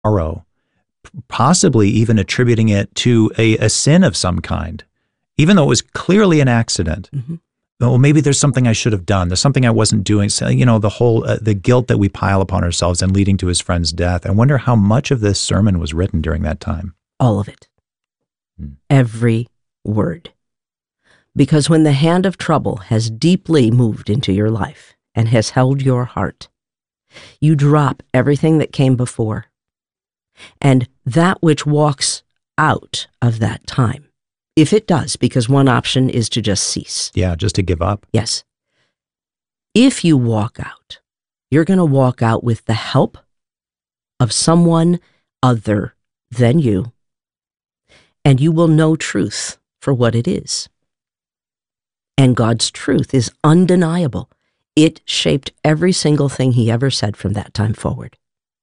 sorrow, possibly even attributing it to a sin of some kind, even though it was clearly an accident. Mm-hmm. Well, maybe there's something I should have done. There's something I wasn't doing. So, the whole, the guilt that we pile upon ourselves and leading to his friend's death. I wonder how much of this sermon was written during that time. All of it. Every word. Because when the hand of trouble has deeply moved into your life and has held your heart, you drop everything that came before. And that which walks out of that time, if it does, because one option is to just cease. Yeah, just to give up. Yes. If you walk out, you're going to walk out with the help of someone other than you, and you will know truth for what it is. And God's truth is undeniable. It shaped every single thing he ever said from that time forward.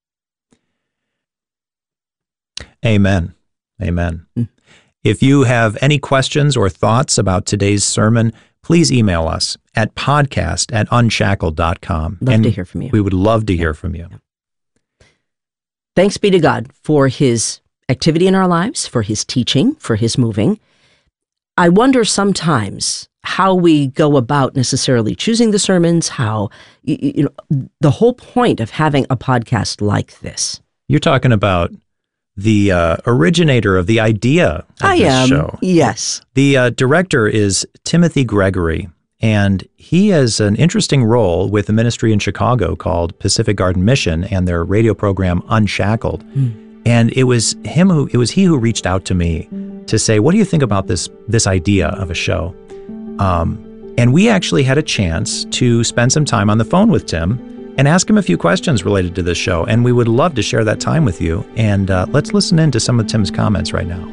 Amen. Amen. If you have any questions or thoughts about today's sermon, please email us at podcast@unshackled.com. Love to hear from you. We would love to hear from you. Thanks be to God for his activity in our lives, for his teaching, for his moving. I wonder sometimes how we go about necessarily choosing the sermons, how, the whole point of having a podcast like this. You're talking about the originator of the idea of this show. Yes. The director is Timothy Gregory, and he has an interesting role with a ministry in Chicago called Pacific Garden Mission and their radio program Unshackled. And it was he who reached out to me to say, what do you think about this idea of a show? And we actually had a chance to spend some time on the phone with Tim and ask him a few questions related to this show. And we would love to share that time with you. And let's listen in to some of Tim's comments right now.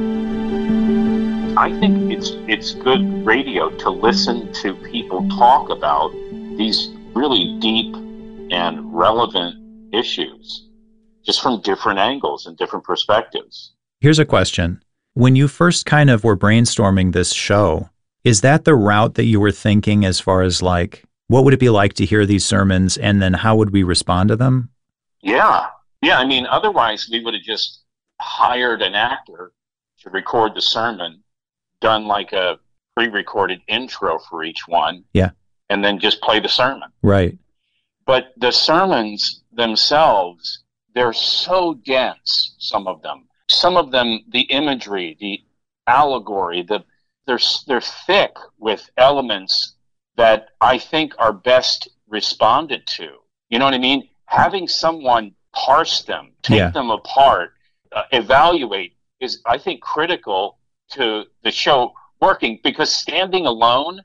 I think it's good radio to listen to people talk about these really deep and relevant issues, just from different angles and different perspectives. Here's a question. When you first kind of were brainstorming this show, is that the route that you were thinking as far as like, what would it be like to hear these sermons, and then how would we respond to them? Yeah. I mean, otherwise we would have just hired an actor to record the sermon, done like a pre-recorded intro for each one. Yeah. And then just play the sermon. Right. But the sermons themselves, they're so dense, some of them. Some of them, the imagery, the allegory, they're thick with elements that I think are best responded to. You know what I mean? Having someone parse them, take them apart, evaluate is, I think, critical to the show working, because standing alone,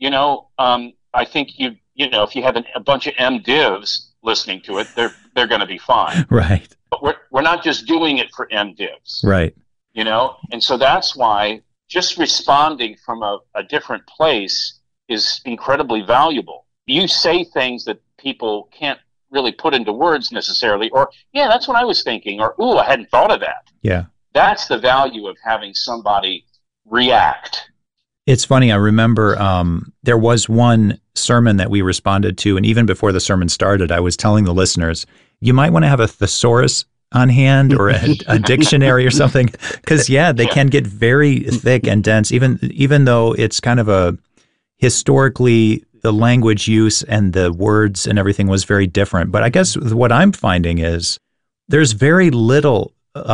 I think if you have a bunch of MDivs listening to it, they're going to be fine. Right. But we're not just doing it for MDivs. Right. And so that's why just responding from a different place is incredibly valuable. You say things that people can't really put into words necessarily, or, yeah, that's what I was thinking, or, ooh, I hadn't thought of that. Yeah. That's the value of having somebody react. It's funny. I remember there was one sermon that we responded to, and even before the sermon started, I was telling the listeners, you might want to have a thesaurus on hand or a dictionary or something, because, they can get very thick and dense, even though it's kind of a historically, the language use and the words and everything was very different. But I guess what I'm finding is there's very little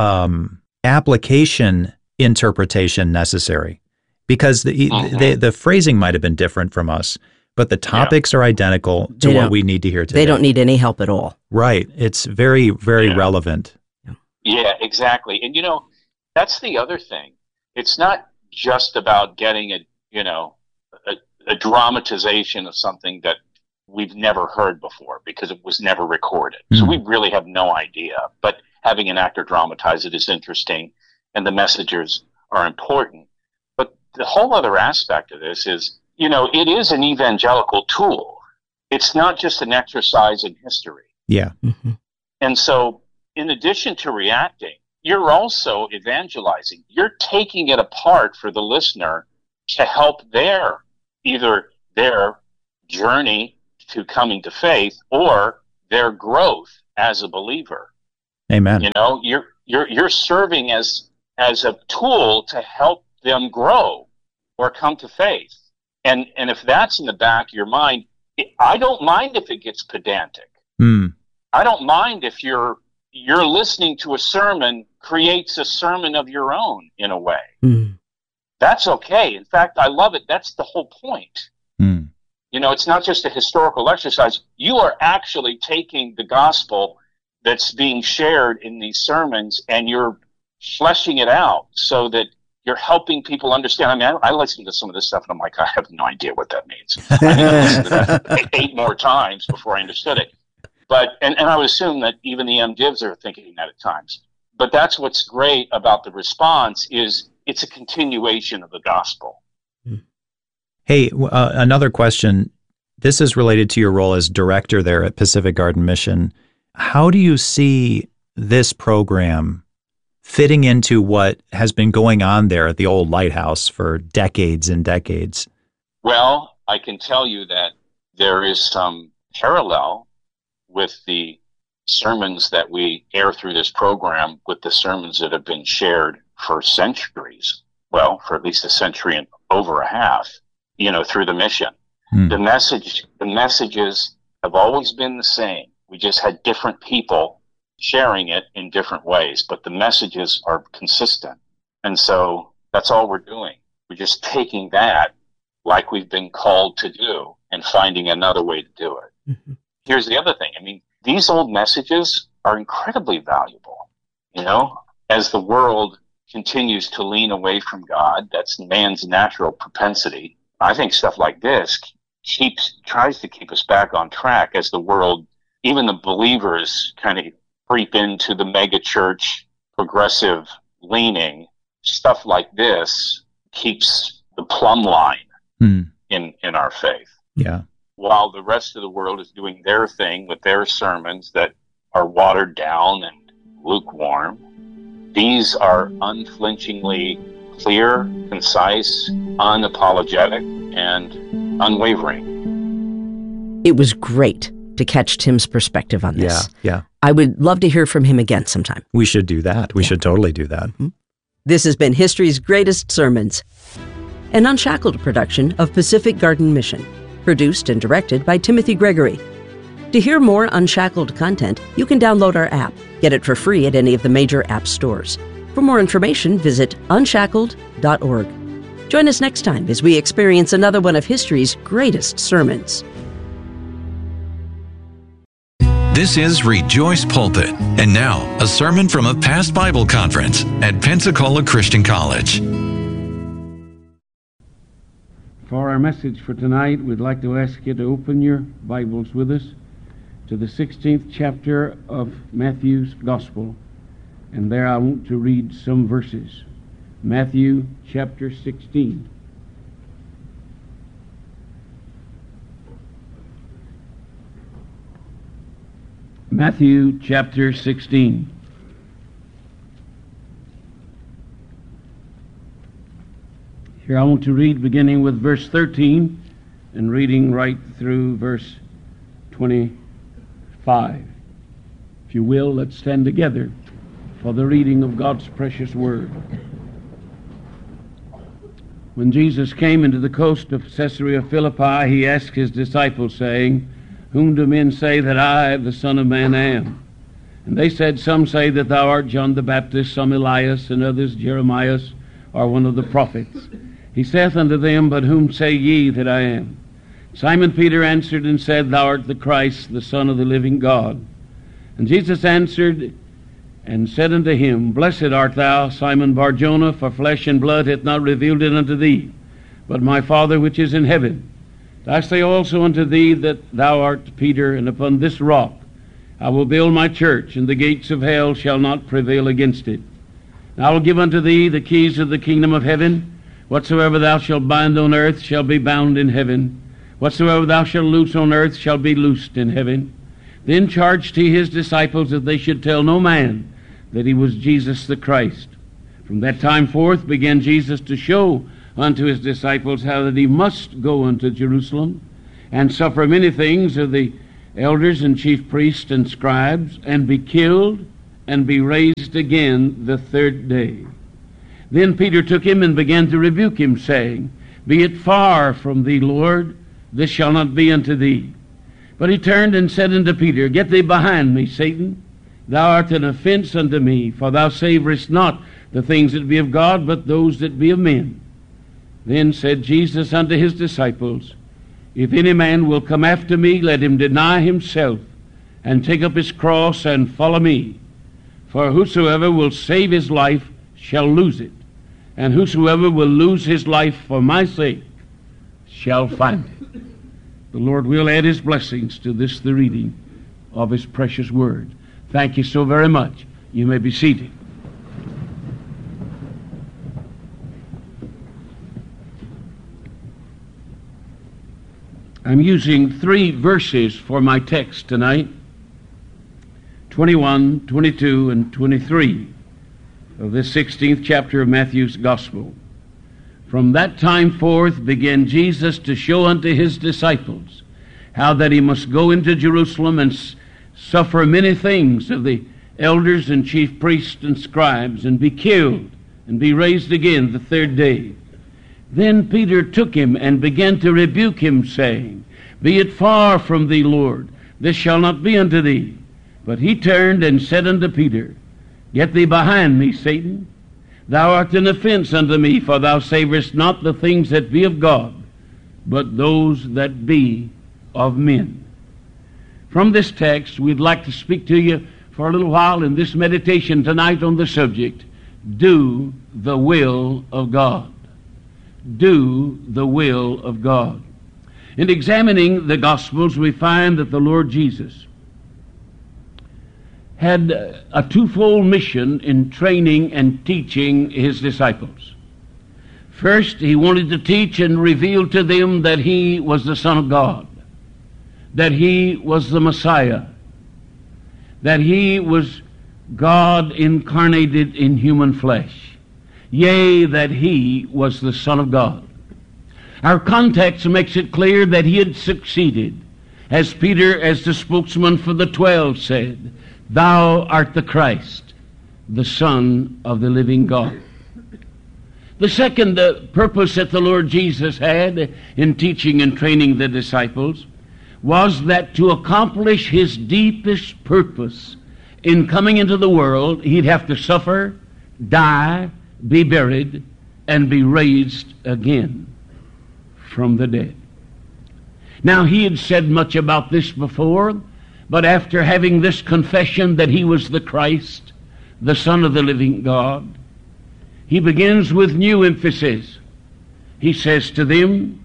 application interpretation necessary, because the phrasing might have been different from us, but the topics are identical to what we need to hear today. They don't need any help at all. Right. It's very, very relevant. Yeah, exactly. And, that's the other thing. It's not just about getting a dramatization of something that we've never heard before because it was never recorded. So we really have no idea. But having an actor dramatize it is interesting, and the messages are important. But the whole other aspect of this is, it is an evangelical tool. It's not just an exercise in history. Yeah. Mm-hmm. And so in addition to reacting, you're also evangelizing. You're taking it apart for the listener to help either their journey to coming to faith or their growth as a believer. Amen. You know, you're serving as a tool to help them grow or come to faith. And if that's in the back of your mind, I don't mind if it gets pedantic. I don't mind if you're listening to a sermon creates a sermon of your own in a way. That's okay. In fact, I love it. That's the whole point. You know, it's not just a historical exercise. You are actually taking the gospel that's being shared in these sermons and you're fleshing it out so that you're helping people understand. I mean, I listen to some of this stuff and I'm like, I have no idea what that means. I need to listen to that 8 more times before I understood it. But and I would assume that even the MDivs are thinking that at times. But that's what's great about the response is it's a continuation of the gospel. Hey, another question. This is related to your role as director there at Pacific Garden Mission. How do you see this program fitting into what has been going on there at the old lighthouse for decades and decades? Well, I can tell you that there is some parallel with the sermons that we air through this program with the sermons that have been shared for centuries. Well, for at least a century and over a half, you know, through the mission. The messages have always been the same. We just had different people sharing it in different ways, but the messages are consistent. And so that's all we're doing. We're just taking that like we've been called to do and finding another way to do it. Here's the other thing. I mean, these old messages are incredibly valuable. You know, as the world continues to lean away from God, that's man's natural propensity. I think stuff like this tries to keep us back on track as the world, even the believers, kind of creep into the mega church progressive leaning. Stuff like this keeps the plumb line in our faith. Yeah. While the rest of the world is doing their thing with their sermons that are watered down and lukewarm, these are unflinchingly clear, concise, unapologetic, and unwavering. It was great to catch Tim's perspective on this. Yeah. I would love to hear from him again sometime. We should do that. We should totally do that. This has been History's Greatest Sermons, an Unshackled production of Pacific Garden Mission, produced and directed by Timothy Gregory. To hear more Unshackled content, you can download our app. Get it for free at any of the major app stores. For more information, visit unshackled.org. Join us next time as we experience another one of history's greatest sermons. This is Rejoice Pulpit. And now, a sermon from a past Bible conference at Pensacola Christian College. For our message for tonight, we'd like to ask you to open your Bibles with us to the 16th chapter of Matthew's Gospel. And there I want to read some verses. Matthew chapter 16. Matthew chapter 16. Here I want to read beginning with verse 13 and reading right through verse 25. If you will, let's stand together for the reading of God's precious word. When Jesus came into the coast of Caesarea Philippi, he asked his disciples, saying, Whom do men say that I, the Son of Man, am? And they said, Some say that thou art John the Baptist, some Elias, and others Jeremiah, or one of the prophets. He saith unto them, But whom say ye that I am? Simon Peter answered and said, Thou art the Christ, the Son of the living God. And Jesus answered and said unto him, Blessed art thou, Simon Bar-Jonah, for flesh and blood hath not revealed it unto thee, but my Father which is in heaven. I say also unto thee that thou art Peter, and upon this rock I will build my church, and the gates of hell shall not prevail against it. And I will give unto thee the keys of the kingdom of heaven. Whatsoever thou shalt bind on earth shall be bound in heaven. Whatsoever thou shalt loose on earth shall be loosed in heaven. Then charged he his disciples that they should tell no man that he was Jesus the Christ. From that time forth began Jesus to show unto his disciples how that he must go unto Jerusalem and suffer many things of the elders and chief priests and scribes, and be killed, and be raised again the third day. Then Peter took him and began to rebuke him, saying, Be it far from thee, Lord, this shall not be unto thee. But he turned and said unto Peter, Get thee behind me, Satan. Thou art an offense unto me, for thou savorest not the things that be of God, but those that be of men. Then said Jesus unto his disciples, If any man will come after me, let him deny himself, and take up his cross, and follow me. For whosoever will save his life shall lose it, and whosoever will lose his life for my sake shall find it. The Lord will add his blessings to this, the reading of his precious word. Thank you so very much. You may be seated. I'm using 3 verses for my text tonight, 21, 22, and 23 of this 16th chapter of Matthew's Gospel. From that time forth began Jesus to show unto his disciples how that he must go into Jerusalem and suffer many things of the elders and chief priests and scribes, and be killed, and be raised again the third day. Then Peter took him and began to rebuke him, saying, Be it far from thee, Lord, this shall not be unto thee. But he turned and said unto Peter, Get thee behind me, Satan. Thou art an offense unto me, for thou savorest not the things that be of God, but those that be of men. From this text, we'd like to speak to you for a little while in this meditation tonight on the subject, Do the will of God. Do the will of God. In examining the Gospels, we find that the Lord Jesus had a twofold mission in training and teaching his disciples. First, he wanted to teach and reveal to them that he was the Son of God, that he was the Messiah, that he was God incarnated in human flesh, yea, that he was the Son of God. Our context makes it clear that he had succeeded. As Peter, as the spokesman for the 12, said, Thou art the Christ, the Son of the living God. The second purpose that the Lord Jesus had in teaching and training the disciples was that to accomplish his deepest purpose in coming into the world, he'd have to suffer, die, be buried, and be raised again from the dead. Now, he had said much about this before, but after having this confession that he was the Christ, the Son of the living God, he begins with new emphasis. He says to them,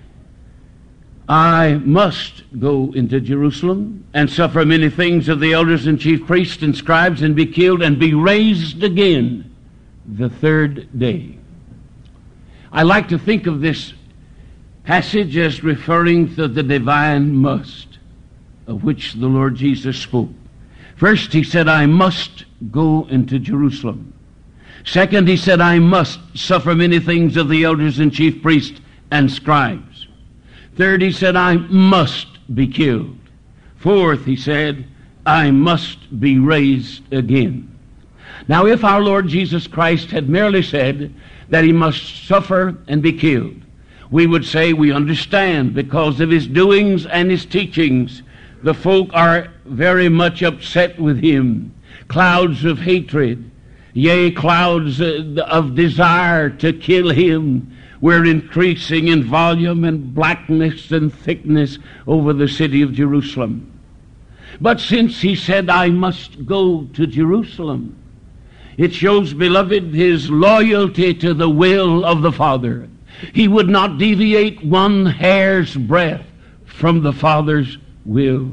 I must go into Jerusalem and suffer many things of the elders and chief priests and scribes, and be killed and be raised again the third day. I like to think of this passage as referring to the divine must of which the Lord Jesus spoke. First, he said, I must go into Jerusalem. Second, he said, I must suffer many things of the elders and chief priests and scribes. Third, he said, I must be killed. Fourth, he said, I must be raised again. Now, if our Lord Jesus Christ had merely said that he must suffer and be killed, we would say we understand, because of his doings and his teachings, the folk are very much upset with him. Clouds of hatred, yea, clouds of desire to kill him, were increasing in volume and blackness and thickness over the city of Jerusalem. But since he said, I must go to Jerusalem, it shows, beloved, his loyalty to the will of the Father. He would not deviate one hair's breadth from the Father's will.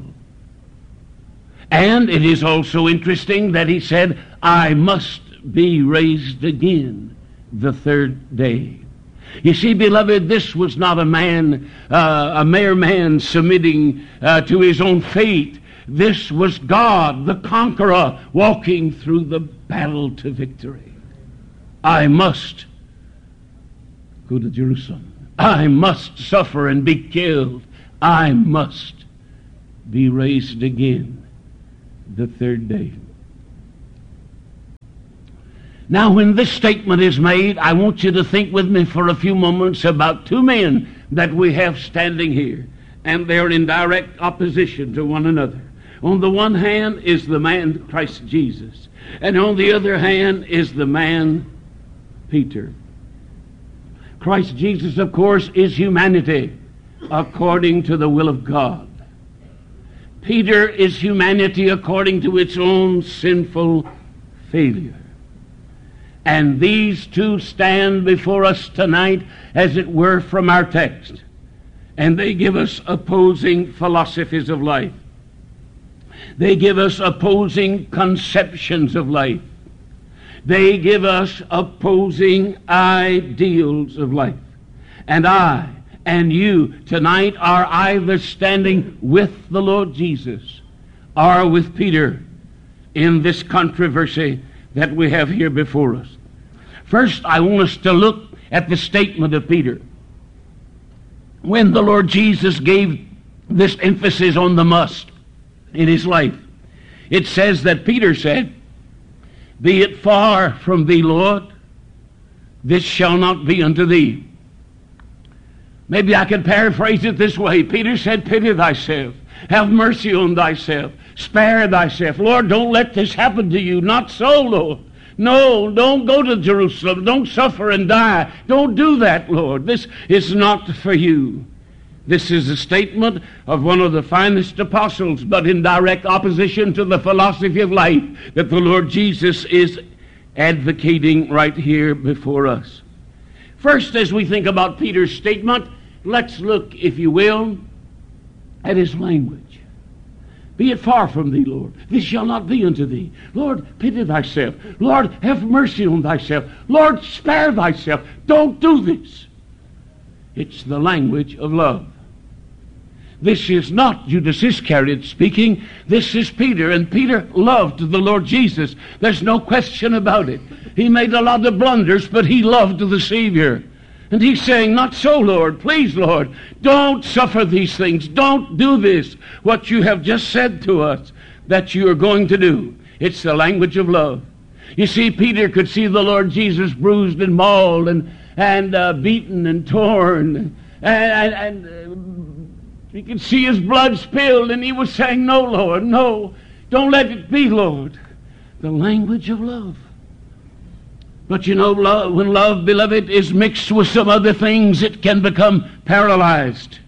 And it is also interesting that he said, I must be raised again the third day. You see, beloved, this was not a mere man submitting to his own fate. This was God, the conqueror, walking through the battle to victory. I must go to Jerusalem. I must suffer and be killed. I must be raised again the third day. Now, when this statement is made, I want you to think with me for a few moments about two men that we have standing here, and they're in direct opposition to one another. On the one hand is the man Christ Jesus, and on the other hand is the man Peter. Christ Jesus, of course, is humanity according to the will of God. Peter is humanity according to its own sinful failure. And these two stand before us tonight, as it were, from our text. And they give us opposing philosophies of life. They give us opposing conceptions of life. They give us opposing ideals of life. And I and you tonight are either standing with the Lord Jesus or with Peter in this controversy that we have here before us. First, I want us to look at the statement of Peter. When the Lord Jesus gave this emphasis on the must in his life, it says that Peter said, "Be it far from thee, Lord, this shall not be unto thee." Maybe I can paraphrase it this way. Peter said, "Pity thyself. Have mercy on thyself. Spare thyself. Lord, don't let this happen to you. Not so, Lord. No, don't go to Jerusalem. Don't suffer and die. Don't do that, Lord. This is not for you." This is a statement of one of the finest apostles, but in direct opposition to the philosophy of life that the Lord Jesus is advocating right here before us. First, as we think about Peter's statement, let's look, if you will, at his language. "Be it far from thee, Lord. This shall not be unto thee. Lord, pity thyself. Lord, have mercy on thyself. Lord, spare thyself. Don't do this." It's the language of love. This is not Judas Iscariot speaking. This is Peter, and Peter loved the Lord Jesus. There's no question about it. He made a lot of blunders, but he loved the Savior. And he's saying, "Not so, Lord. Please, Lord, don't suffer these things. Don't do this, what you have just said to us that you are going to do." It's the language of love. You see, Peter could see the Lord Jesus bruised and mauled and beaten and torn, and he could see his blood spilled, and he was saying, "No, Lord, no. Don't let it be, Lord." The language of love. But you know, when love, beloved, is mixed with some other things, it can become paralyzed.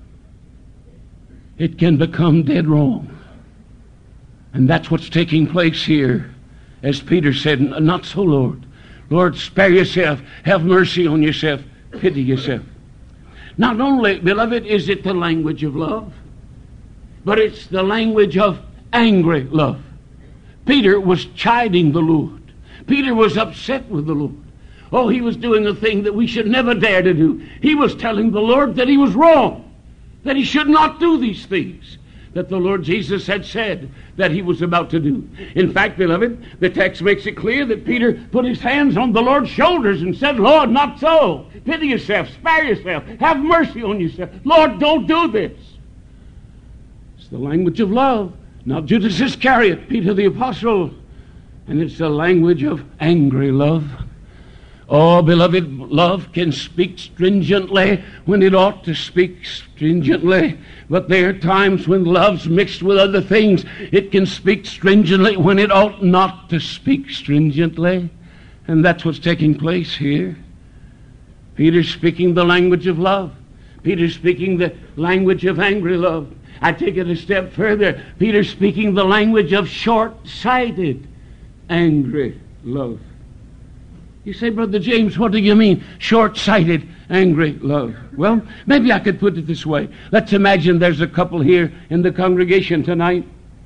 It can become dead wrong. And that's what's taking place here. As Peter said, "Not so, Lord. Lord, spare yourself. Have mercy on yourself. Pity yourself." Not only, beloved, is it the language of love, but it's the language of angry love. Peter was chiding the Lord. Peter was upset with the Lord. Oh, he was doing a thing that we should never dare to do. He was telling the Lord that he was wrong, that he should not do these things that the Lord Jesus had said that he was about to do. In fact, beloved, the text makes it clear that Peter put his hands on the Lord's shoulders and said, "Lord, not so. Pity yourself. Spare yourself. Have mercy on yourself. Lord, don't do this." It's the language of love. Not Judas Iscariot, Peter the Apostle. And it's the language of angry love. Oh, beloved, love can speak stringently when it ought to speak stringently. But there are times when love's mixed with other things. It can speak stringently when it ought not to speak stringently. And that's what's taking place here. Peter's speaking the language of love. Peter's speaking the language of angry love. I take it a step further. Peter's speaking the language of short-sighted angry love. You say, "Brother James, what do you mean, short-sighted, angry love?" Well, maybe I could put it this way. Let's imagine there's a couple here in the congregation tonight.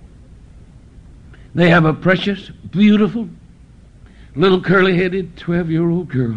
They have a precious, beautiful, little curly-headed 12-year-old girl.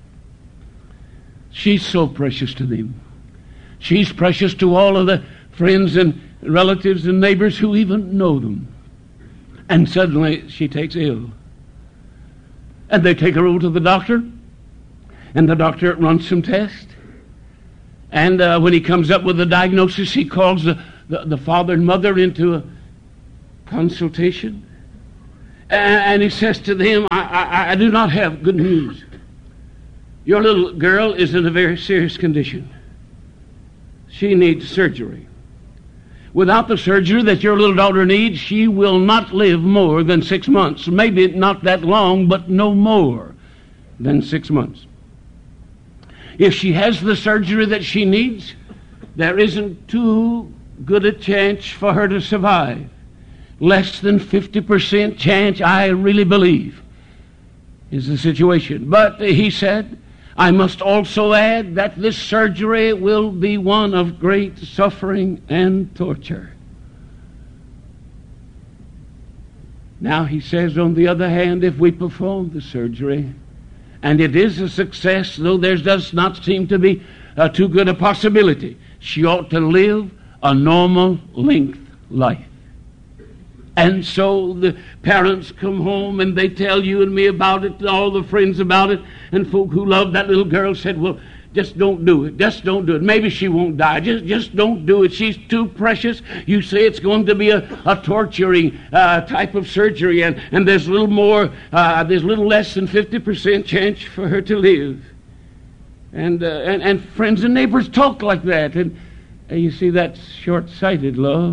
She's so precious to them. She's precious to all of the friends and relatives and neighbors who even know them. And suddenly she takes ill. And they take her over to the doctor, and the doctor runs some tests. And when he comes up with a diagnosis, he calls the father and mother into a consultation. And he says to them, I do not have good news. Your little girl is in a very serious condition. She needs surgery. Without the surgery that your little daughter needs, she will not live more than 6 months. Maybe not that long, but no more than 6 months. If she has the surgery that she needs, there isn't too good a chance for her to survive. Less than 50% chance, I really believe, is the situation. But he said, I must also add that this surgery will be one of great suffering and torture. Now he says, on the other hand, if we perform the surgery, and it is a success, though there does not seem to be too good a possibility, she ought to live a normal length life. And so the parents come home and they tell you and me about it, and all the friends about it, and folk who love that little girl said, well, just don't do it. Just don't do it. Maybe she won't die. Just don't do it. She's too precious. You say it's going to be a torturing type of surgery, and there's a little more, there's a little less than 50% chance for her to live. And friends and neighbors talk like that, and you see, that's short-sighted love.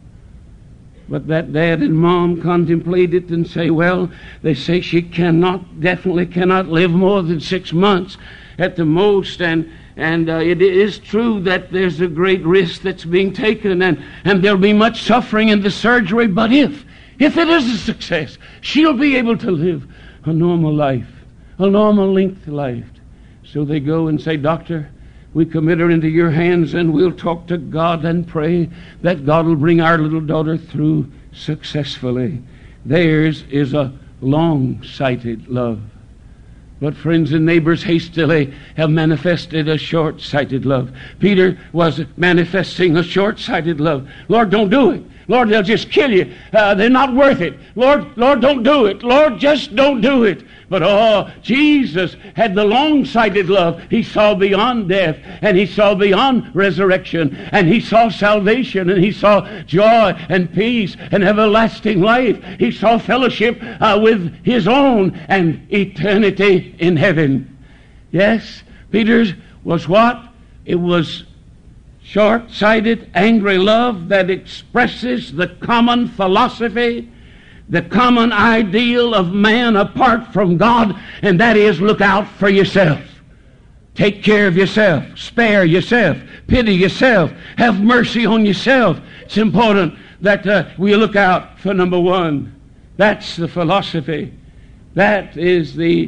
But that dad and mom contemplate it and say, well, they say she definitely cannot live more than 6 months at the most, and it is true that there's a great risk that's being taken, and there'll be much suffering in the surgery, but if it is a success, she'll be able to live a normal life, a normal length life. So they go and say, doctor, we commit her into your hands, and we'll talk to God and pray that God will bring our little daughter through successfully. Theirs is a long-sighted love. But friends and neighbors hastily have manifested a short-sighted love. Peter was manifesting a short-sighted love. Lord, don't do it. Lord, they'll just kill you. They're not worth it. Lord, don't do it. Lord, just don't do it. But Jesus had the long-sighted love. He saw beyond death, and he saw beyond resurrection, and he saw salvation, and he saw joy and peace and everlasting life. He saw fellowship with his own and eternity in heaven. Yes, Peter's was what? It was short-sighted, angry love that expresses the common philosophy, the common ideal of man apart from God, and that is, look out for yourself. Take care of yourself. Spare yourself. Pity yourself. Have mercy on yourself. It's important that we look out for number one. That's the philosophy. That is the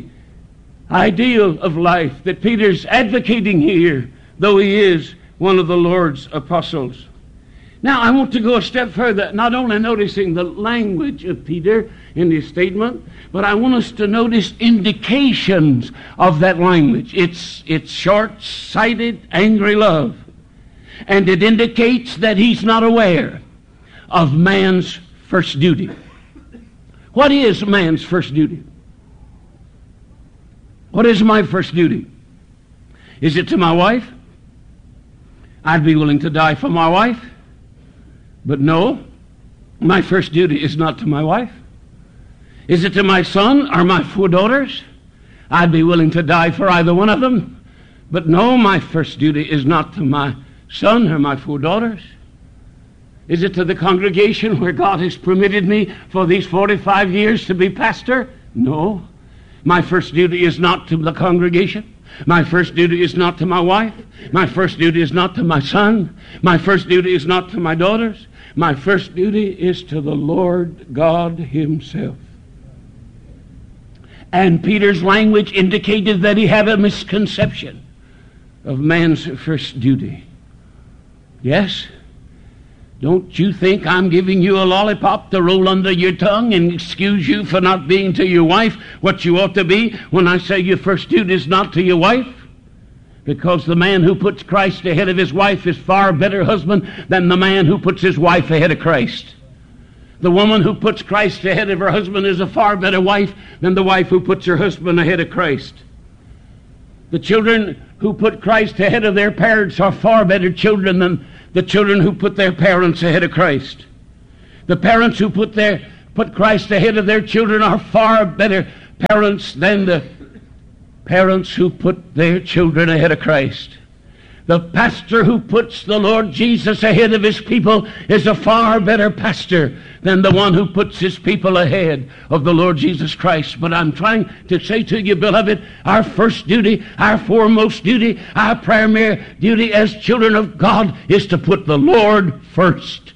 ideal of life that Peter's advocating here, though he is one of the Lord's apostles. Now, I want to go a step further, not only noticing the language of Peter in his statement, but I want us to notice indications of that language. It's short-sighted, angry love. And it indicates that he's not aware of man's first duty. What is man's first duty? What is my first duty? Is it to my wife? I'd be willing to die for my wife. But no, my first duty is not to my wife. Is it to my son or my 4 daughters? I'd be willing to die for either one of them. But no, my first duty is not to my son or my 4 daughters. Is it to the congregation where God has permitted me for these 45 years to be pastor? No. My first duty is not to the congregation. My first duty is not to my wife. My first duty is not to my son. My first duty is not to my daughters. My first duty is to the Lord God himself. And Peter's language indicated that he had a misconception of man's first duty. Yes? Don't you think I'm giving you a lollipop to roll under your tongue and excuse you for not being to your wife what you ought to be when I say your first duty is not to your wife? Because the man who puts Christ ahead of his wife is far better husband than the man who puts his wife ahead of Christ. The woman who puts Christ ahead of her husband is a far better wife than the wife who puts her husband ahead of Christ. The children who put Christ ahead of their parents are far better children than the children who put their parents ahead of Christ. The parents who put Christ ahead of their children are far better parents than the parents who put their children ahead of Christ. The pastor who puts the Lord Jesus ahead of his people is a far better pastor than the one who puts his people ahead of the Lord Jesus Christ. But I'm trying to say to you, beloved, our first duty, our foremost duty, our primary duty as children of God is to put the Lord first.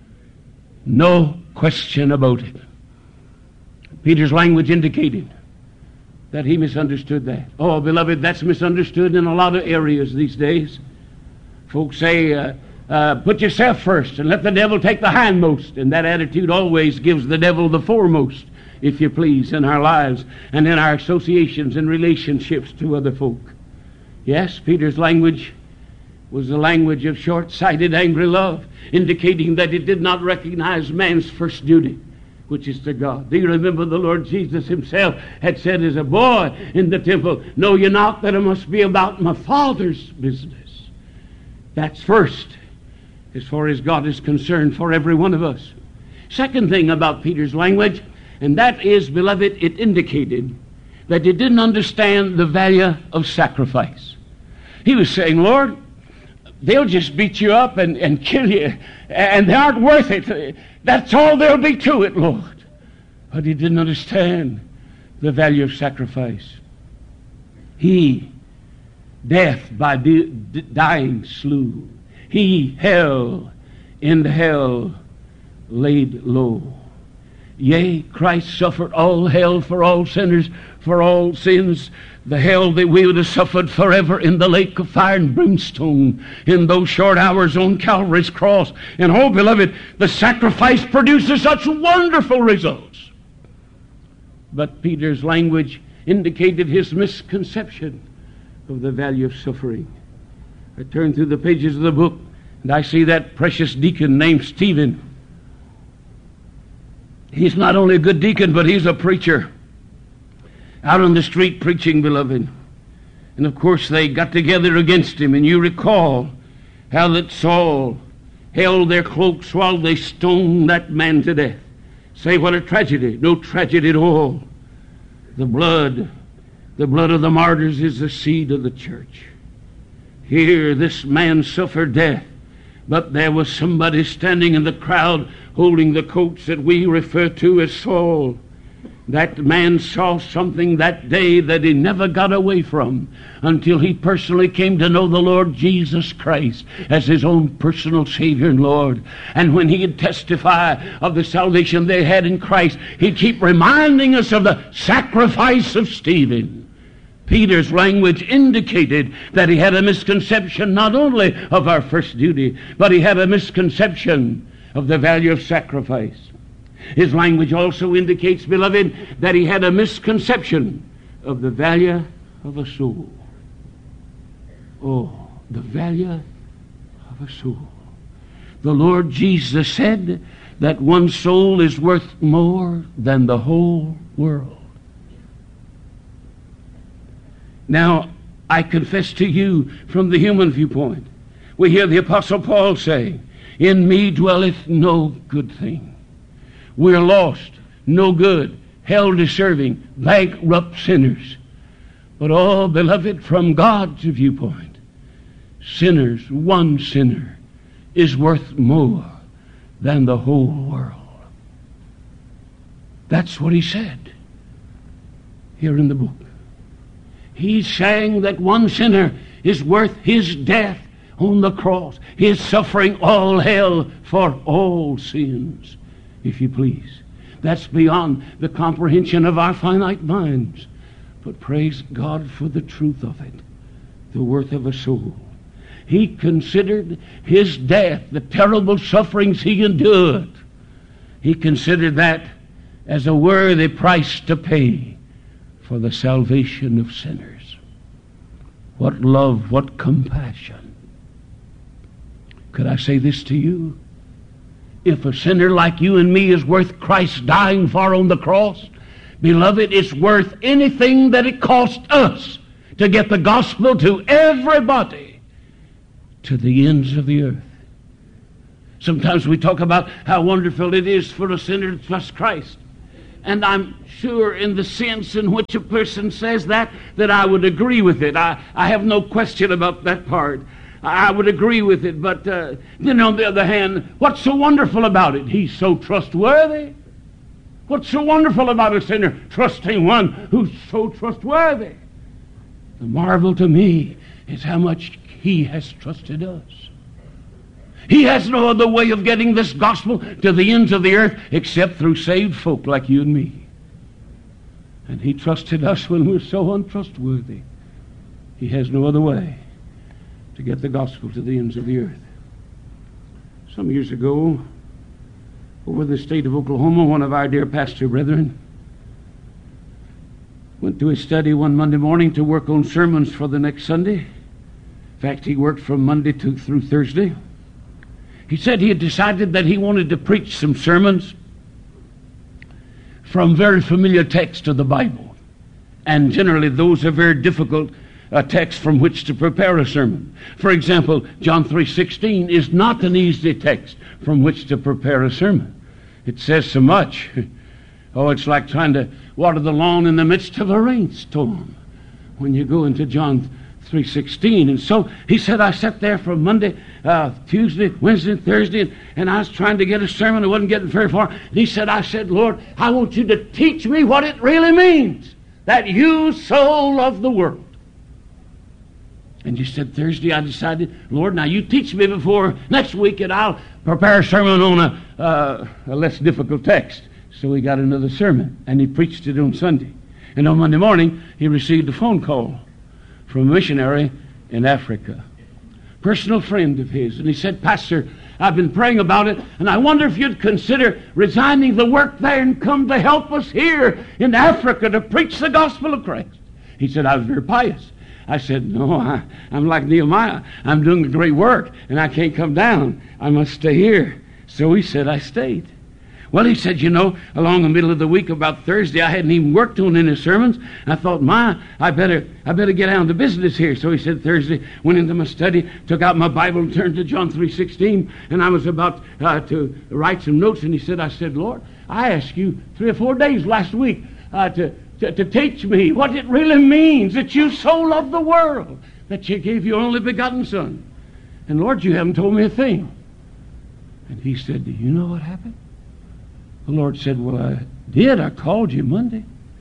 No question about it. Peter's language indicated that he misunderstood that. Oh, beloved, that's misunderstood in a lot of areas these days. Folks say, put yourself first and let the devil take the hindmost. And that attitude always gives the devil the foremost, if you please, in our lives and in our associations and relationships to other folk. Yes, Peter's language was the language of short-sighted, angry love, indicating that it did not recognize man's first duty, which is to God. Do you remember the Lord Jesus himself had said as a boy in the temple, know ye not that it must be about my Father's business? That's first, as far as God is concerned, for every one of us. Second thing about Peter's language, and that is, beloved, it indicated that he didn't understand the value of sacrifice. He was saying, Lord, they'll just beat you up and kill you, and they aren't worth it. That's all there'll be to it, Lord. But he didn't understand the value of sacrifice. He, death by dying, slew. He, hell, in hell laid low. Yea, Christ suffered all hell for all sinners, for all sins, the hell that we would have suffered forever in the lake of fire and brimstone in those short hours on Calvary's cross. And oh, beloved, the sacrifice produces such wonderful results. But Peter's language indicated his misconception of the value of suffering. I turn through the pages of the book and I see that precious deacon named Stephen. He's not only a good deacon, but he's a preacher. Out on the street preaching, beloved. And of course they got together against him. And you recall how that Saul held their cloaks while they stoned that man to death. Say, what a tragedy. No tragedy at all. The blood of the martyrs is the seed of the church. Here this man suffered death. But there was somebody standing in the crowd holding the coats that we refer to as Saul. That man saw something that day that he never got away from until he personally came to know the Lord Jesus Christ as his own personal Savior and Lord. And when he'd testify of the salvation they had in Christ, he'd keep reminding us of the sacrifice of Stephen. Peter's language indicated that he had a misconception not only of our first duty, but he had a misconception of the value of sacrifice. His language also indicates, beloved, that he had a misconception of the value of a soul. Oh, the value of a soul. The Lord Jesus said that one soul is worth more than the whole world. Now, I confess to you from the human viewpoint, we hear the Apostle Paul say, in me dwelleth no good thing. We're lost, no good, hell-deserving, bankrupt sinners. But oh, beloved, from God's viewpoint, sinners, one sinner, is worth more than the whole world. That's what he said here in the book. He's saying that one sinner is worth his death on the cross, his suffering all hell for all sins, if you please. That's beyond the comprehension of our finite minds. But praise God for the truth of it, the worth of a soul. He considered his death, the terrible sufferings he endured, he considered that as a worthy price to pay for the salvation of sinners. What love, what compassion. Could I say this to you? If a sinner like you and me is worth Christ dying for on the cross, beloved, it's worth anything that it cost us to get the gospel to everybody, to the ends of the earth. Sometimes we talk about how wonderful it is for a sinner to trust Christ. And I'm sure in the sense in which a person says that I would agree with it. I have no question about that part. I would agree with it. But then on the other hand, what's so wonderful about it? He's so trustworthy. What's so wonderful about a sinner trusting one who's so trustworthy? The marvel to me is how much he has trusted us. He has no other way of getting this gospel to the ends of the earth except through saved folk like you and me. And he trusted us when we're so untrustworthy. He has no other way to get the gospel to the ends of the earth. Some years ago, over the state of Oklahoma, one of our dear pastor brethren went to his study one Monday morning to work on sermons for the next Sunday. In fact, he worked from Monday through Thursday. He said he had decided that he wanted to preach some sermons from very familiar texts of the Bible. And generally those are very difficult texts from which to prepare a sermon. For example, John 3:16 is not an easy text from which to prepare a sermon. It says so much. Oh, it's like trying to water the lawn in the midst of a rainstorm when you go into John 3:16. And so he said, I sat there from Monday, Tuesday, Wednesday, Thursday, and I was trying to get a sermon. I wasn't getting very far. And he said, I said, Lord, I want you to teach me what it really means that you so love the world. And he said, Thursday I decided, Lord, now you teach me before next week and I'll prepare a sermon on a less difficult text. So he got another sermon and he preached it on Sunday. And on Monday morning he received a phone call from a missionary in Africa, personal friend of his. And he said, Pastor, I've been praying about it, and I wonder if you'd consider resigning the work there and come to help us here in Africa to preach the gospel of Christ. He said, I was very pious. I said, no, I'm like Nehemiah. I'm doing a great work, and I can't come down. I must stay here. So he said, I stayed. Well, he said, you know, along the middle of the week, about Thursday, I hadn't even worked on any sermons. I thought, I better get down to business here. So he said, Thursday, went into my study, took out my Bible and turned to John 3:16, and I was about to write some notes. And he said, I said, Lord, I asked you 3 or 4 days last week to teach me what it really means that you so love the world, that you gave your only begotten Son. And Lord, you haven't told me a thing. And he said, do you know what happened? The Lord said, well, I did. I called you Monday.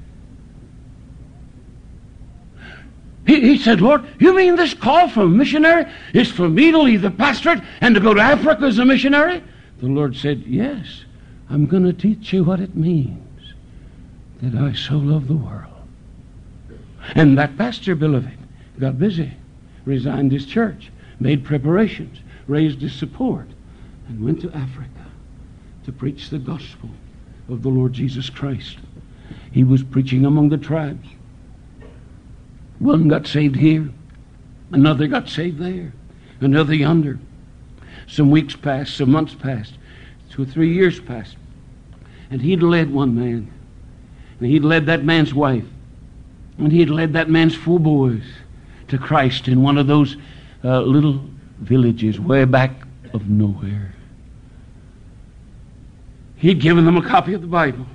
He said, Lord, you mean this call from a missionary is for me to leave the pastorate and to go to Africa as a missionary? The Lord said, yes, I'm going to teach you what it means that I so love the world. And that pastor, beloved, got busy, resigned his church, made preparations, raised his support, and went to Africa to preach the gospel of the Lord Jesus Christ. He was preaching among the tribes. One got saved here, another got saved there, another yonder. Some weeks passed, some months passed, 2 or 3 years passed, and he'd led one man, and he'd led that man's wife, and he'd led that man's 4 boys to Christ in one of those little villages way back of nowhere. He'd given them a copy of the Bible.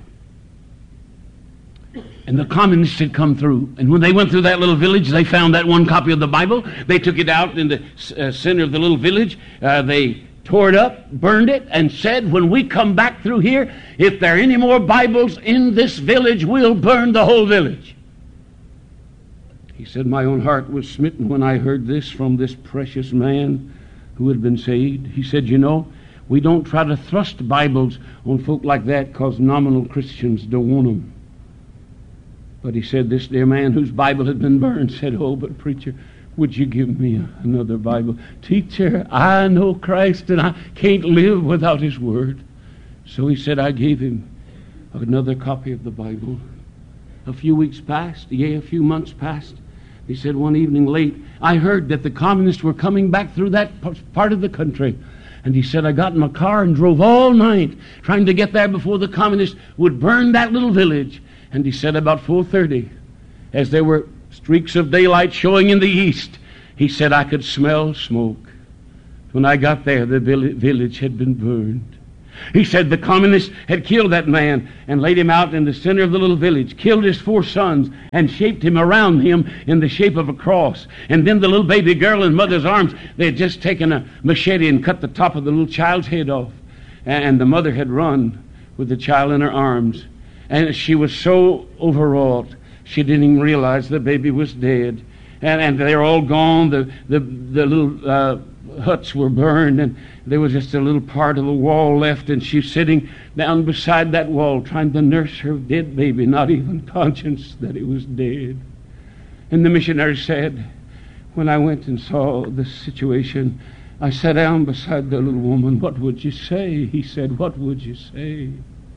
And the communists had come through. And when they went through that little village, they found that one copy of the Bible. They took it out in the center of the little village. They tore it up, burned it, and said, when we come back through here, if there are any more Bibles in this village, we'll burn the whole village. He said, my own heart was smitten when I heard this from this precious man who had been saved. He said, you know, we don't try to thrust Bibles on folk like that because nominal Christians don't want them. But he said, this dear man whose Bible had been burned said, oh, but preacher, would you give me another Bible? Teacher, I know Christ and I can't live without his word. So he said, I gave him another copy of the Bible. A few weeks passed, a few months passed. He said, one evening late, I heard that the communists were coming back through that part of the country. And he said, I got in my car and drove all night trying to get there before the communists would burn that little village. And he said about 4:30, as there were streaks of daylight showing in the east, he said, I could smell smoke. When I got there, the village had been burned. He said the communists had killed that man and laid him out in the center of the little village, killed his 4 sons, and shaped him around him in the shape of a cross. And then the little baby girl in mother's arms, they had just taken a machete and cut the top of the little child's head off. And the mother had run with the child in her arms. And she was so overwrought, she didn't even realize the baby was dead. And they're all gone. The little huts were burned, and there was just a little part of the wall left, and she's sitting down beside that wall trying to nurse her dead baby, not even conscious that it was dead. And the missionary said, when I went and saw the situation, I sat down beside the little woman. What would you say? He said, what would you say?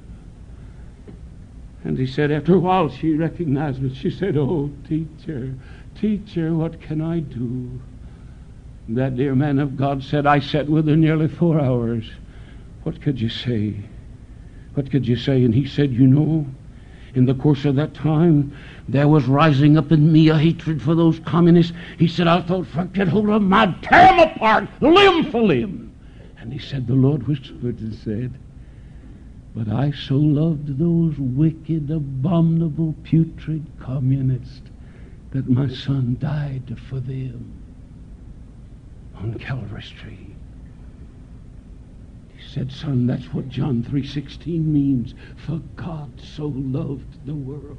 And he said, after a while she recognized me. She said, oh, teacher, what can I do? That dear man of God said, I sat with her nearly 4 hours. What could you say? What could you say? And he said, you know, in the course of that time, there was rising up in me a hatred for those communists. He said, I thought, if I get hold of them, I'd tear them apart, limb for limb. And he said, the Lord whispered and said, but I so loved those wicked, abominable, putrid communists that my son died for them on Calvary's tree. He said, son, that's what John 3:16 means. For God so loved the world.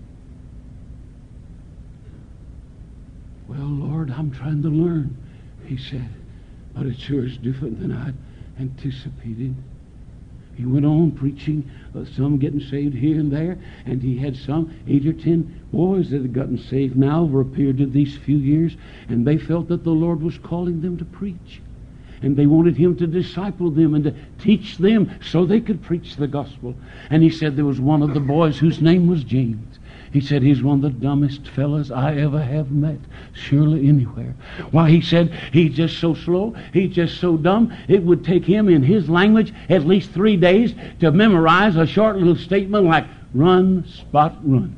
Well, Lord, I'm trying to learn, he said, but it sure is different than I'd anticipated. He went on preaching, some getting saved here and there, and he had some 8 or 10 boys that had gotten saved now over a period of these few years, and they felt that the Lord was calling them to preach. And they wanted him to disciple them and to teach them so they could preach the gospel. And he said there was one of the boys whose name was James. He said he's one of the dumbest fellas I ever have met, surely anywhere. Why, he said he's just so slow, he's just so dumb, it would take him in his language at least 3 days to memorize a short little statement like, run, Spot, run.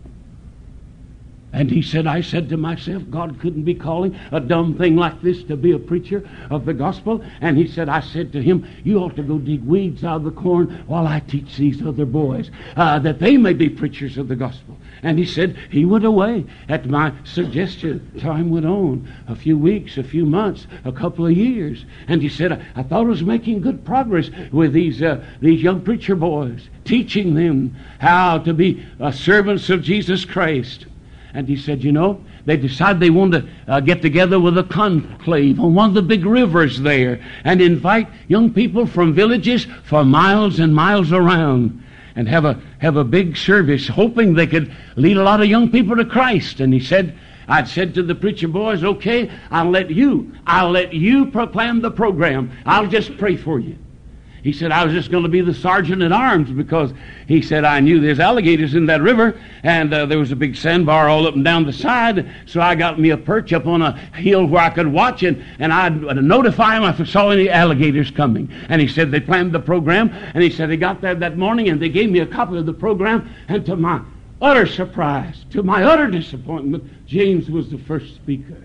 And he said, I said to myself, God couldn't be calling a dumb thing like this to be a preacher of the gospel. And he said, I said to him, you ought to go dig weeds out of the corn while I teach these other boys, that they may be preachers of the gospel. And he said, he went away at my suggestion. Time went on, a few weeks, a few months, a couple of years. And he said, I thought I was making good progress with these young preacher boys, teaching them how to be servants of Jesus Christ. And he said, you know, they decided they wanted to get together with a conclave on one of the big rivers there and invite young people from villages for miles and miles around and have a big service, hoping they could lead a lot of young people to Christ. And he said, I'd said to the preacher boys, okay, I'll let you proclaim the program. I'll just pray for you. He said, I was just going to be the sergeant at arms because he said, I knew there's alligators in that river and there was a big sandbar all up and down the side. So I got me a perch up on a hill where I could watch and I'd notify him if I saw any alligators coming. And he said they planned the program, and he said they got there that morning and they gave me a copy of the program, and to my utter surprise, to my utter disappointment, James was the first speaker.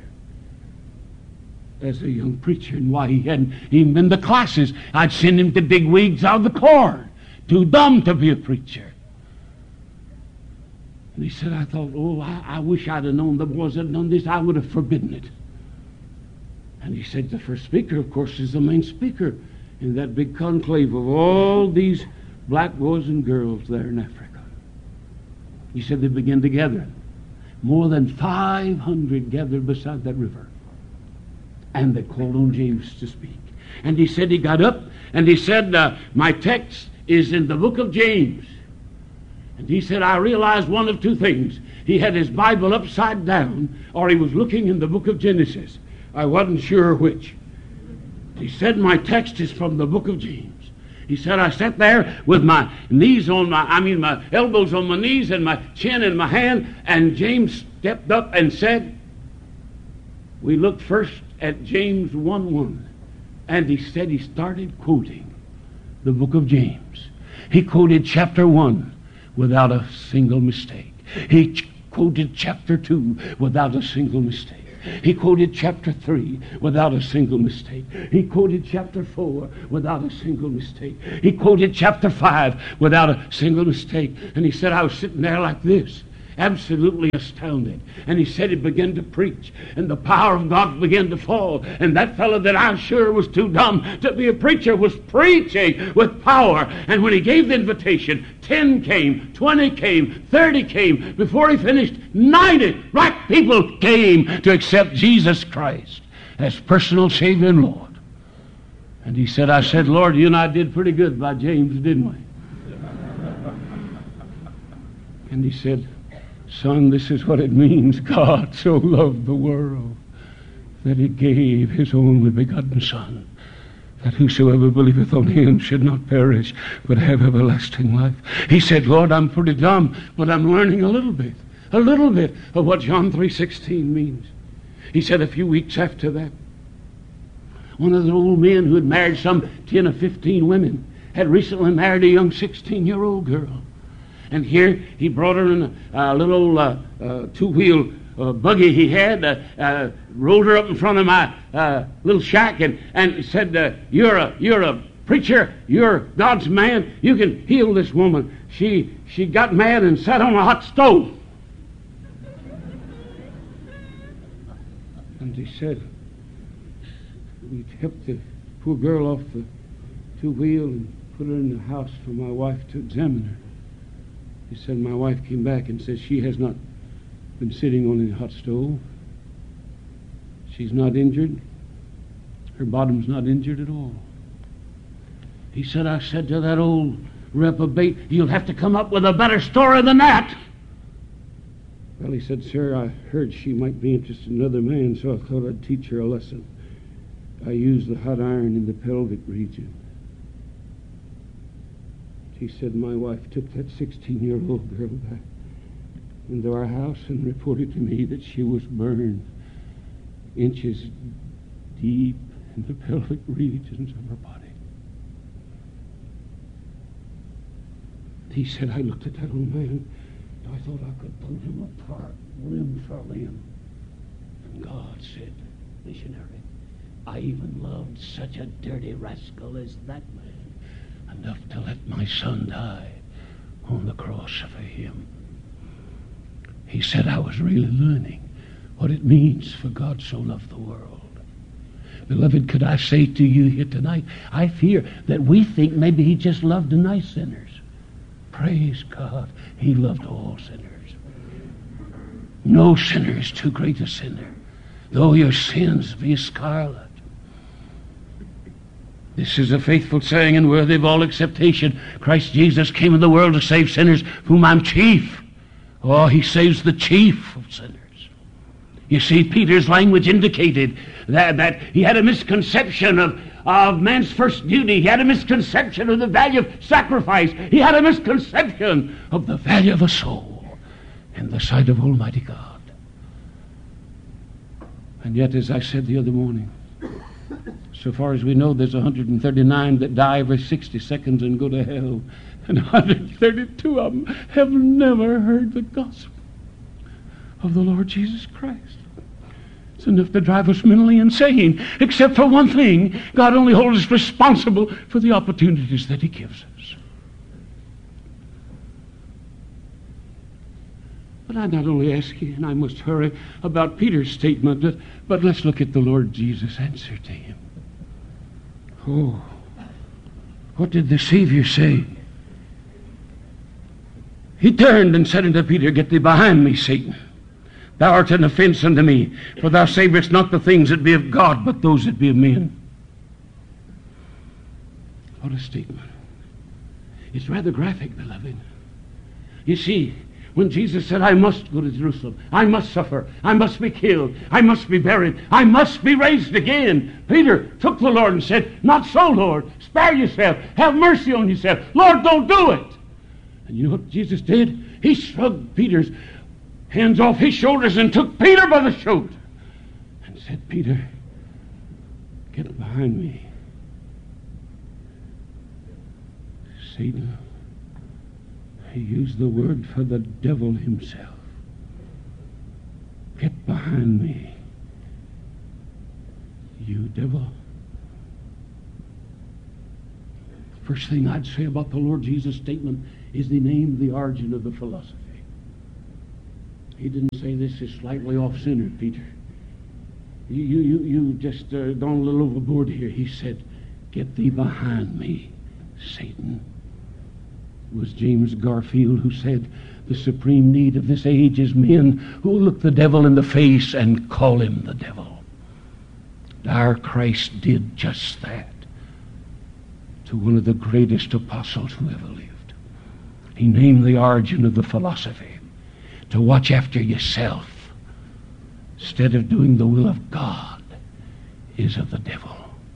As a young preacher, and why he hadn't even been to classes. I'd send him to dig weeds out of the corn. Too dumb to be a preacher. And he said, I thought, I wish I'd have known the boys had done this. I would have forbidden it. And he said, the first speaker, of course, is the main speaker in that big conclave of all these black boys and girls there in Africa. He said they began to gather. More than 500 gathered beside that river. And they called on James to speak. And he said he got up and he said, my text is in the book of James. And he said, I realized one of two things. He had his Bible upside down, or he was looking in the book of Genesis. I wasn't sure which. He said, my text is from the book of James. He said, I sat there with my my elbows on my knees and my chin in my hand, and James stepped up and said, we looked first at James 1:1, and he said he started quoting the book of James. He quoted chapter 1 without a single mistake. He quoted chapter 2 without a single mistake. He quoted chapter 3 without a single mistake. He quoted chapter 4 without a single mistake. He quoted chapter 5 without a single mistake. And he said, I was sitting there like this, absolutely astounded. And he said he began to preach, and the power of God began to fall. And that fellow that I sure was too dumb to be a preacher was preaching with power. And when he gave the invitation, 10 came, 20 came, 30 came. Before he finished, 90 right people came to accept Jesus Christ as personal Savior and Lord. And he said, I said, Lord, you and I did pretty good by James, didn't we? And he said, Son, this is what it means. God so loved the world that he gave his only begotten Son, that whosoever believeth on him should not perish, but have everlasting life. He said, Lord, I'm pretty dumb, but I'm learning a little bit of what John 3:16 means. He said a few weeks after that, one of the old men who had married some 10 or 15 women had recently married a young 16-year-old girl. And here he brought her in a little two-wheel buggy he had, rolled her up in front of my little shack, and said, "You're a preacher. You're God's man. You can heal this woman." She got mad and sat on a hot stove. And he said, we helped the poor girl off the two-wheel and put her in the house for my wife to examine her. He said, my wife came back and said she has not been sitting on a hot stove. She's not injured. Her bottom's not injured at all. He said, I said to that old reprobate, you'll have to come up with a better story than that. Well, he said, sir, I heard she might be interested in another man, so I thought I'd teach her a lesson. I used the hot iron in the pelvic region. He said, my wife took that 16-year-old girl back into our house and reported to me that she was burned inches deep in the pelvic regions of her body. He said, I looked at that old man, and I thought I could pull him apart, limb for limb. And God said, missionary, I even loved such a dirty rascal as that man, enough to let my son die on the cross for him. He said, I was really learning what it means for God so loved the world. Beloved, could I say to you here tonight, I fear that we think maybe he just loved the nice sinners. Praise God, he loved all sinners. No sinner is too great a sinner, though your sins be scarlet. This is a faithful saying and worthy of all acceptation. Christ Jesus came in the world to save sinners, whom I'm chief. Oh, he saves the chief of sinners. You see, Peter's language indicated that he had a misconception of man's first duty. He had a misconception of the value of sacrifice. He had a misconception of the value of a soul in the sight of Almighty God. And yet, as I said the other morning, so far as we know, there's 139 that die every 60 seconds and go to hell. And 132 of them have never heard the gospel of the Lord Jesus Christ. It's enough to drive us mentally insane, except for one thing. God only holds us responsible for the opportunities that he gives us. But I not only ask you, and I must hurry, about Peter's statement, but let's look at the Lord Jesus' answer to him. Oh, what did the Savior say? He turned and said unto Peter, Get thee behind me, Satan. Thou art an offense unto me, for thou savourest not the things that be of God, but those that be of men. What a statement. It's rather graphic, beloved. You see, when Jesus said, I must go to Jerusalem, I must suffer, I must be killed, I must be buried, I must be raised again, Peter took the Lord and said, Not so, Lord. Spare yourself. Have mercy on yourself. Lord, don't do it. And you know what Jesus did? He shrugged Peter's hands off his shoulders and took Peter by the shoulder and said, Peter, get behind me. Satan. He used the word for the devil himself. Get behind me, you, devil. First thing I'd say about the Lord Jesus' statement is he named the origin of the philosophy. He didn't say this is slightly off-centered, Peter. You just gone a little overboard here. He said, get thee behind me, Satan. It was James Garfield who said, the supreme need of this age is men who will look the devil in the face and call him the devil. Our Christ did just that to one of the greatest apostles who ever lived. He named the origin of the philosophy. To watch after yourself instead of doing the will of God is of the devil.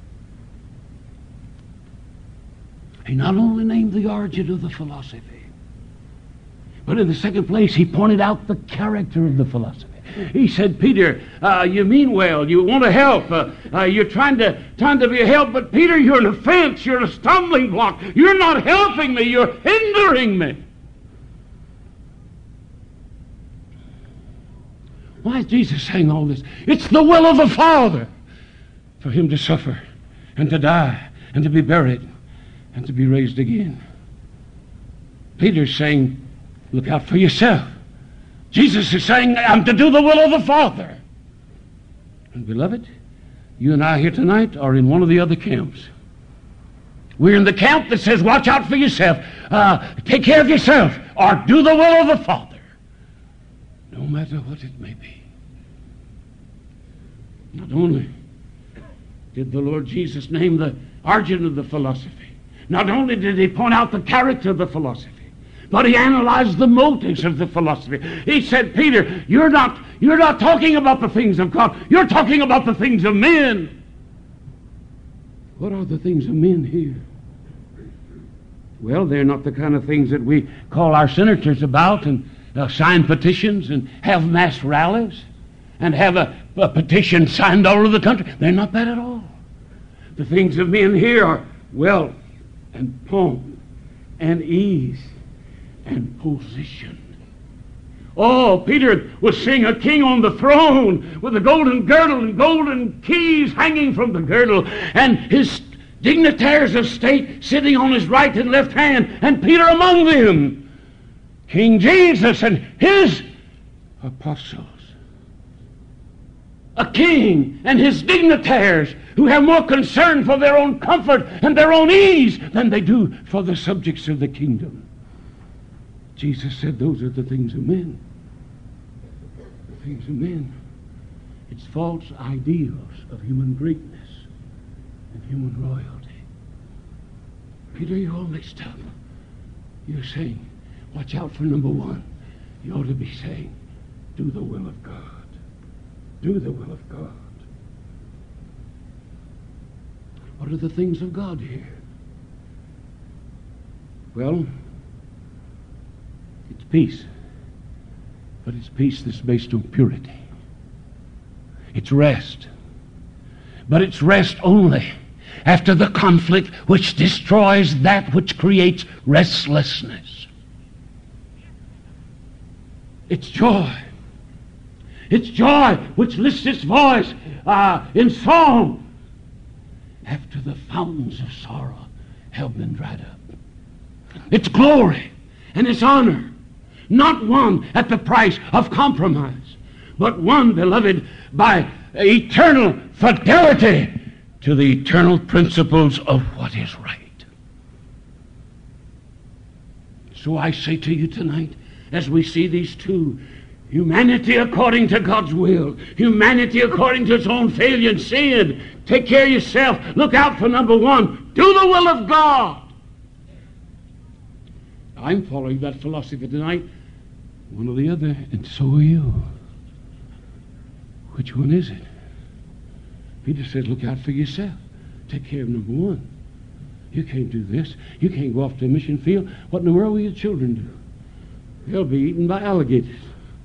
He not only named the origin of the philosophy, but in the second place, he pointed out the character of the philosophy. He said, Peter, you mean well. You want to help. You're trying to be a help, but Peter, you're an offense. You're a stumbling block. You're not helping me. You're hindering me. Why is Jesus saying all this? It's the will of the Father for him to suffer and to die and to be buried and to be raised again. Peter's saying, look out for yourself. Jesus is saying, I'm to do the will of the Father. And beloved, you and I here tonight are in one of the other camps. We're in the camp that says, watch out for yourself, take care of yourself, or do the will of the Father. No matter what it may be. Not only did the Lord Jesus name the origin of the philosophy, not only did he point out the character of the philosophy, but he analyzed the motives of the philosophy. He said, Peter, you're not talking about the things of God. You're talking about the things of men. What are the things of men here? Well, they're not the kind of things that we call our senators about and sign petitions and have mass rallies and have a petition signed all over the country. They're not that at all. The things of men here are wealth and pomp and ease and position. Oh, Peter was seeing a king on the throne with a golden girdle and golden keys hanging from the girdle, and his dignitaries of state sitting on his right and left hand, and Peter among them. King Jesus and his apostles. A king and his dignitaries who have more concern for their own comfort and their own ease than they do for the subjects of the kingdom. Jesus said those are the things of men. The things of men. It's false ideals of human greatness and human royalty. Peter, you're all mixed up. You're saying, watch out for number one. You ought to be saying, do the will of God. Do the will of God. What are the things of God here? Well, it's peace. But it's peace that's based on purity. It's rest. But it's rest only after the conflict which destroys that which creates restlessness. It's joy. It's joy which lifts its voice in song after the fountains of sorrow have been dried up. It's glory and it's honor, not one at the price of compromise, but one, beloved, by eternal fidelity to the eternal principles of what is right. So I say to you tonight, as we see these two, humanity according to God's will, humanity according to its own failure and sin, take care of yourself, look out for number one, do the will of God. I'm following that philosophy tonight, one or the other, and so are you. Which one is it? Peter said, look out for yourself. Take care of number one. You can't do this. You can't go off to a mission field. What in the world will your children do? They'll be eaten by alligators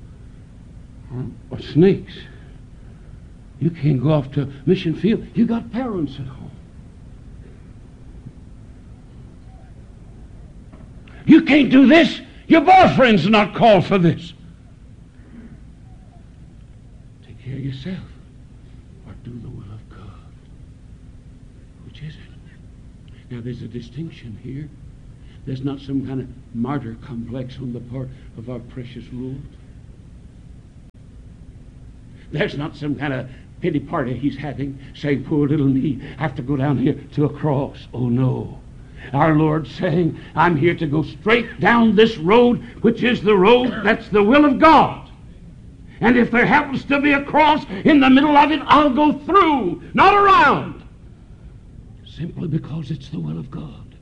or snakes. You can't go off to a mission field. You got parents at home. You can't do this. Your boyfriend's not called for this. Take care of yourself or do the will of God. Which is it? Now, there's a distinction here. There's not some kind of martyr complex on the part of our precious Lord. There's not some kind of pity party he's having, saying, poor little me, I have to go down here to a cross. Oh, no. Our Lord's saying, I'm here to go straight down this road, which is the road that's the will of God. And if there happens to be a cross in the middle of it, I'll go through, not around. Simply because it's the will of God.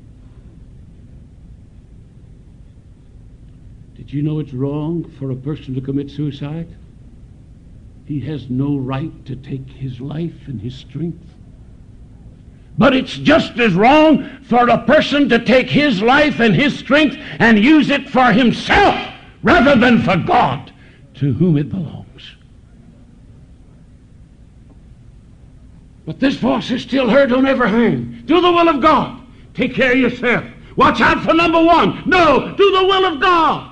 Did you know it's wrong for a person to commit suicide? He has no right to take his life and his strength. But it's just as wrong for a person to take his life and his strength and use it for himself rather than for God, to whom it belongs. But this voice is still heard on every hand. Do the will of God. Take care of yourself. Watch out for number one. No, do the will of God.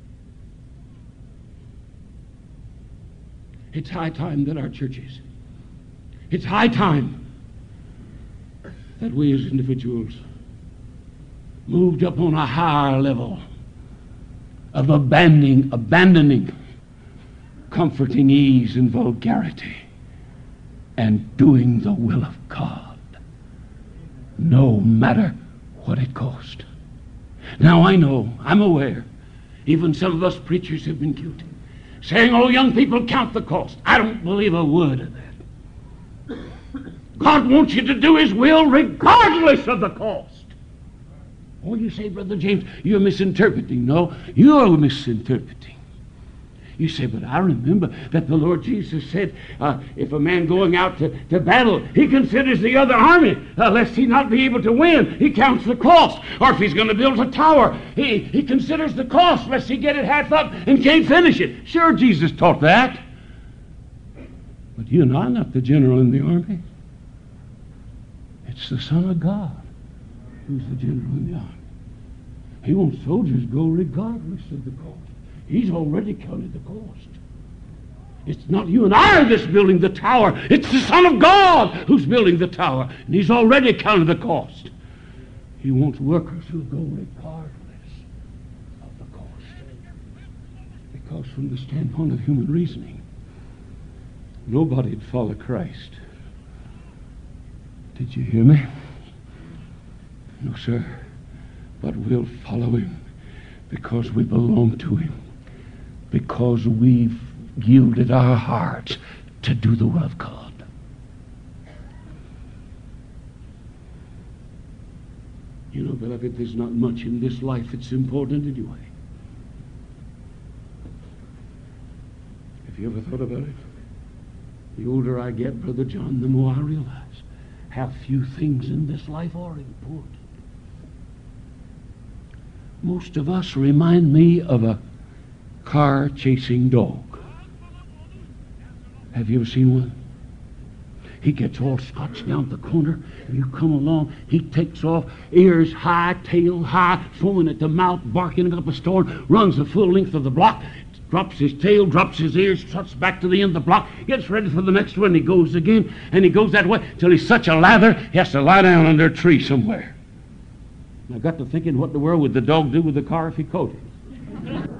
It's high time that our churches, it's high time that we as individuals moved up on a higher level of abandoning comforting ease and vulgarity and doing the will of God, no matter what it cost. Now I know, I'm aware, even some of us preachers have been guilty, saying, oh, young people, count the cost. I don't believe a word of that. God wants you to do His will regardless of the cost. Oh, you say, Brother James, you're misinterpreting. No, you're misinterpreting. You say, but I remember that the Lord Jesus said, if a man going out to battle, he considers the other army, lest he not be able to win. He counts the cost. Or if he's going to build a tower, he considers the cost, lest he get it half up and can't finish it. Sure, Jesus taught that. But you and I are not the general in the army. It's the Son of God who's the general in the army. He wants soldiers go regardless of the cost. He's already counted the cost. It's not you and I that's building the tower. It's the Son of God who's building the tower. And He's already counted the cost. He wants workers who go regardless of the cost. Because from the standpoint of human reasoning, nobody'd follow Christ. Did you hear me? No, sir. But we'll follow Him because we belong to Him. Because we've yielded our hearts to do the will of God. You know, beloved, there's not much in this life that's important anyway. Have you ever thought about it? The older I get, Brother John, the more I realize how few things in this life are important. Most of us remind me of a car-chasing dog. Have you ever seen one? He gets all scotched down the corner, and you come along, he takes off, ears high, tail high, foaming at the mouth, barking up a storm, runs the full length of the block, drops his tail, drops his ears, trots back to the end of the block, gets ready for the next one, he goes again, and he goes that way till he's such a lather, he has to lie down under a tree somewhere. And I got to thinking, what in the world would the dog do with the car if he caught it?